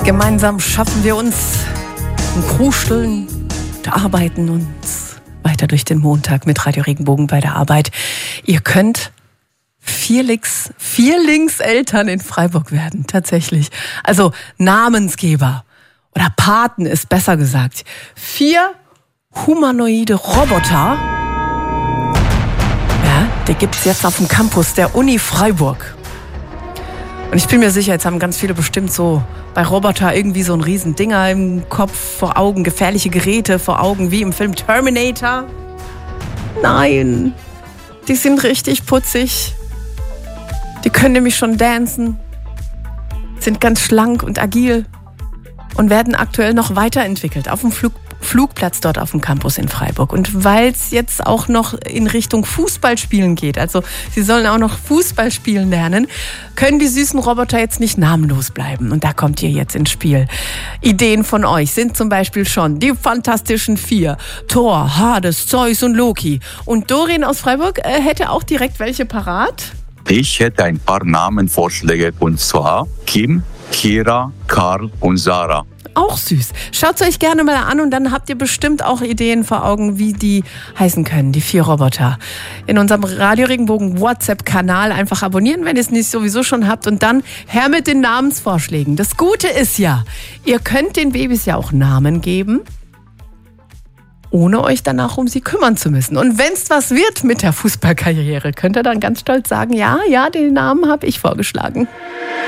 Gemeinsam schaffen wir uns in Krustuln und arbeiten uns weiter durch den Montag mit Radio Regenbogen bei der Arbeit. Ihr könnt Vierlingseltern in Freiburg werden, tatsächlich. Also Namensgeber oder Paten ist besser gesagt. 4 humanoide Roboter, ja, die gibt's jetzt auf dem Campus der Uni Freiburg. Und ich bin mir sicher, jetzt haben ganz viele bestimmt so bei Roboter irgendwie so ein riesen Dinger im Kopf, vor Augen, gefährliche Geräte vor Augen, wie im Film Terminator. Nein, die sind richtig putzig. Die können nämlich schon dancen, sind ganz schlank und agil und werden aktuell noch weiterentwickelt auf dem Flugplatz dort auf dem Campus in Freiburg. Und weil es jetzt auch noch in Richtung Fußballspielen geht, also sie sollen auch noch Fußball spielen lernen, können die süßen Roboter jetzt nicht namenlos bleiben. Und da kommt ihr jetzt ins Spiel. Ideen von euch sind zum Beispiel schon die Fantastischen 4, Thor, Hades, Zeus und Loki. Und Doreen aus Freiburg hätte auch direkt welche parat. Ich hätte ein paar Namenvorschläge, und zwar Kim, Kira, Karl und Sarah. Auch süß. Schaut es euch gerne mal an und dann habt ihr bestimmt auch Ideen vor Augen, wie die heißen können, die 4 Roboter. In unserem Radio Regenbogen WhatsApp-Kanal einfach abonnieren, wenn ihr es nicht sowieso schon habt, und dann her mit den Namensvorschlägen. Das Gute ist ja, ihr könnt den Babys ja auch Namen geben, ohne euch danach um sie kümmern zu müssen. Und wenn es was wird mit der Fußballkarriere, könnt ihr dann ganz stolz sagen, ja, den Namen habe ich vorgeschlagen.